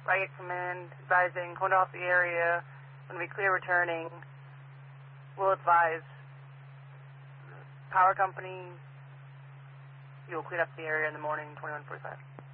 I get command advising, hold off the area. When we clear returning, we'll advise power company, you'll clean up the area in the morning, 21:45.